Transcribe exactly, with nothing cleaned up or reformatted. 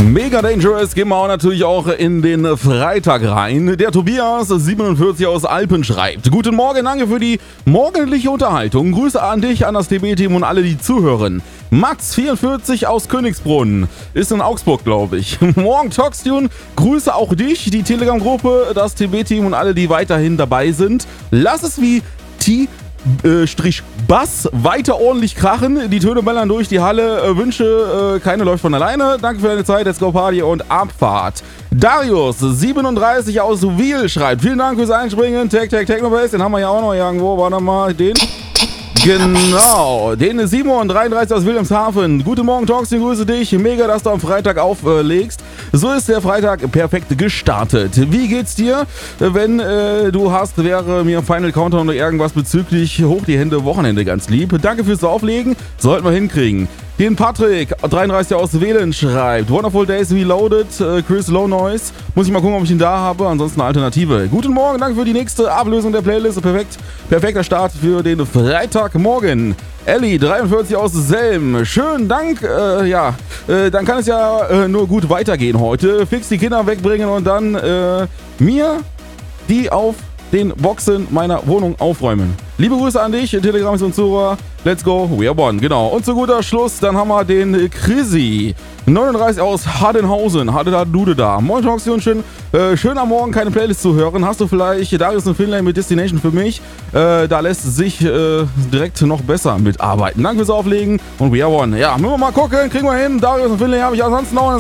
Mega Dangerous gehen wir auch natürlich auch in den Freitag rein. Der Tobias siebenundvierzig aus Alpen schreibt: Guten Morgen, danke für die morgendliche Unterhaltung. Grüße an dich, an das T B-Team und alle, die zuhören. Max vierundvierzig aus Königsbrunn, ist in Augsburg, glaube ich. Morgen Toxtune, Grüße auch dich, die Telegram-Gruppe, das T B-Team und alle, die weiterhin dabei sind. Lass es wie T Äh, Strich Bass weiter ordentlich krachen, die Töne ballern durch die Halle, äh, Wünsche, äh, keine läuft von alleine. Danke für deine Zeit, let's go Party und Abfahrt. Darius siebenunddreißig aus Wiel schreibt: Vielen Dank fürs Einspringen, Tag Tag Technobase, den haben wir ja auch noch irgendwo, warte mal, den... Genau, den Simon dreiunddreißig aus Wilhelmshaven. Guten Morgen, Talks, ich grüße dich. Mega, dass du am Freitag auflegst. So ist der Freitag perfekt gestartet. Wie geht's dir? Wenn äh, du hast, wäre mir Final Countdown oder irgendwas bezüglich Hoch die Hände Wochenende ganz lieb. Danke fürs Auflegen, sollten wir hinkriegen. Den Patrick dreiunddreißig aus Wählen schreibt: Wonderful Days Reloaded, äh, Chris Low Noise. Muss ich mal gucken, ob ich ihn da habe, ansonsten eine Alternative. Guten Morgen, danke für die nächste Ablösung der Playlist. Perfekt, perfekter Start für den Freitagmorgen. Ellie dreiundvierzig aus Selm, schönen Dank. Äh, ja, äh, dann kann es ja äh, nur gut weitergehen heute. Fix die Kinder wegbringen und dann äh, mir die auf den Boxen meiner Wohnung aufräumen. Liebe Grüße an dich, Telegram ist und Zuhörer. Let's go, we are one. Genau. Und zu guter Schluss, dann haben wir den Chrissy neununddreißig aus Hardenhausen. Hatte da Dude da. Moin Talksion, schön, äh, schön am Morgen keine Playlist zu hören. Hast du vielleicht Darius und Finlay mit Destination für mich? Äh, da lässt sich äh, direkt noch besser mitarbeiten. Danke fürs Auflegen und we are one. Ja, müssen wir mal gucken, kriegen wir hin. Darius und Finlay habe ich ansonsten noch